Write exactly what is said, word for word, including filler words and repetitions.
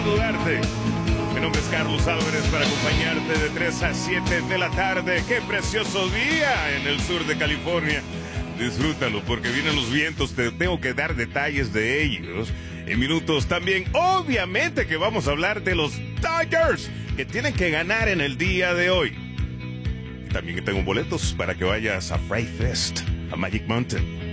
Saludarte. Mi nombre es Carlos Álvarez para acompañarte de tres a siete de la tarde. ¡Qué precioso día en el sur de California! Disfrútalo porque vienen los vientos, te tengo que dar detalles de ellos en minutos. También, obviamente que vamos a hablar de los Dodgers que tienen que ganar en el día de hoy. También tengo boletos para que vayas a Fright Fest, a Magic Mountain.